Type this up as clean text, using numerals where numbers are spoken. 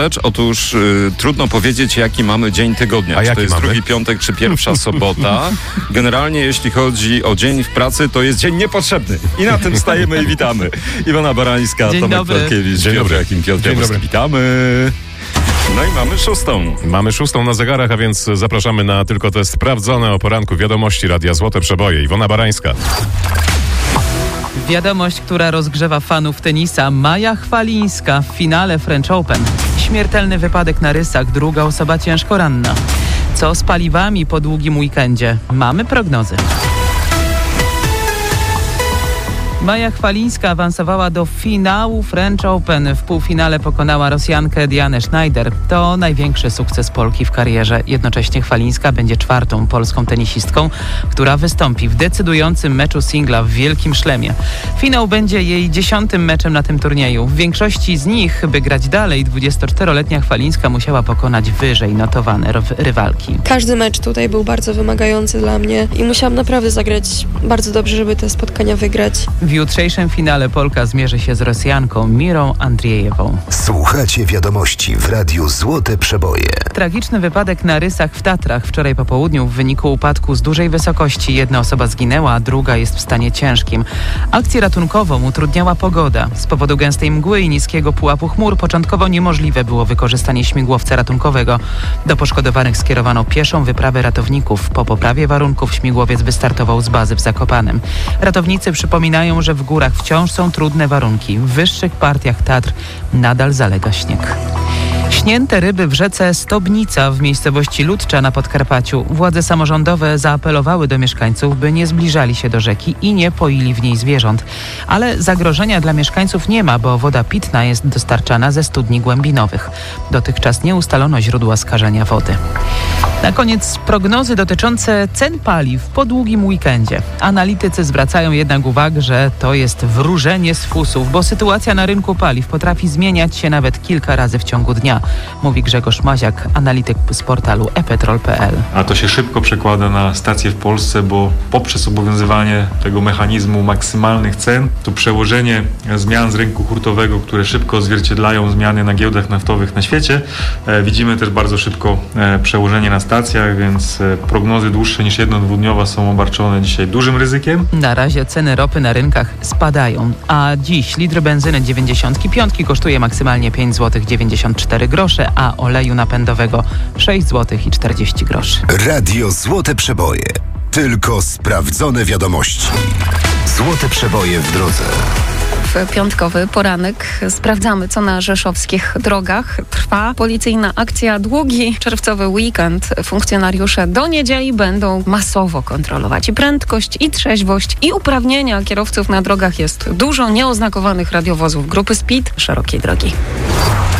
Otóż trudno powiedzieć, jaki mamy dzień tygodnia. Czy to jest drugi piątek, czy pierwsza sobota. Generalnie jeśli chodzi o dzień w pracy, to jest dzień niepotrzebny. I na tym stajemy i witamy. Iwona Barańska, Tomek Florkiewicz, Piotr Jaborski. Witamy. No i mamy 6. Mamy 6 na zegarach, a więc zapraszamy na tylko te sprawdzone o poranku wiadomości Radia Złote Przeboje. Iwona Barańska. Wiadomość, która rozgrzewa fanów tenisa. Maja Chwalińska w finale French Open. Śmiertelny wypadek na rysach, druga osoba ciężko ranna. Co z paliwami po długim weekendzie? Mamy prognozy. Maja Chwalińska awansowała do finału French Open. W półfinale pokonała Rosjankę Dianę Schneider. To największy sukces Polki w karierze. Jednocześnie Chwalińska będzie 4. polską tenisistką, która wystąpi w decydującym meczu singla w Wielkim Szlemie. Finał będzie jej 10. meczem na tym turnieju. W większości z nich, by grać dalej, 24-letnia Chwalińska musiała pokonać wyżej notowane rywalki. Każdy mecz tutaj był bardzo wymagający dla mnie i musiałam naprawdę zagrać bardzo dobrze, żeby te spotkania wygrać. W jutrzejszym finale Polka zmierzy się z Rosjanką Mirą Andrzejewą. Słuchacie wiadomości w Radiu Złote Przeboje. Tragiczny wypadek na rysach w Tatrach. Wczoraj po południu w wyniku upadku z dużej wysokości jedna osoba zginęła, a druga jest w stanie ciężkim. Akcję ratunkową utrudniała pogoda. Z powodu gęstej mgły i niskiego pułapu chmur początkowo niemożliwe było wykorzystanie śmigłowca ratunkowego. Do poszkodowanych skierowano pieszą wyprawę ratowników. Po poprawie warunków śmigłowiec wystartował z bazy w Zakopanem. Ratownicy przypominają, że w górach wciąż są trudne warunki. W wyższych partiach Tatr nadal zalega śnieg. Śnięte ryby w rzece Stobnica w miejscowości Ludcza na Podkarpaciu. Władze samorządowe zaapelowały do mieszkańców, by nie zbliżali się do rzeki i nie poili w niej zwierząt. Ale zagrożenia dla mieszkańców nie ma, bo woda pitna jest dostarczana ze studni głębinowych. Dotychczas nie ustalono źródła skażenia wody. Na koniec prognozy dotyczące cen paliw po długim weekendzie. Analitycy zwracają jednak uwagę, że to jest wróżenie z fusów, bo sytuacja na rynku paliw potrafi zmieniać się nawet kilka razy w ciągu dnia, mówi Grzegorz Maziak, analityk z portalu ePetrol.pl. A to się szybko przekłada na stacje w Polsce, bo poprzez obowiązywanie tego mechanizmu maksymalnych cen, to przełożenie zmian z rynku hurtowego, które szybko odzwierciedlają zmiany na giełdach naftowych na świecie, widzimy też bardzo szybko przełożenie na stacjach, więc prognozy dłuższe niż 1-2-dniowa są obarczone dzisiaj dużym ryzykiem. Na razie ceny ropy na rynkach spadają, a dziś litr benzyny 95 kosztuje maksymalnie 5 zł 94 grosze, a oleju napędowego 6 zł i 40 groszy. Radio Złote Przeboje. Tylko sprawdzone wiadomości. Złote Przeboje w drodze. W piątkowy poranek sprawdzamy, co na rzeszowskich drogach trwa. Policyjna akcja Długi czerwcowy weekend. Funkcjonariusze do niedzieli będą masowo kontrolować i prędkość, i trzeźwość, i uprawnienia kierowców na drogach. Jest dużo nieoznakowanych radiowozów grupy Speed szerokiej drogi.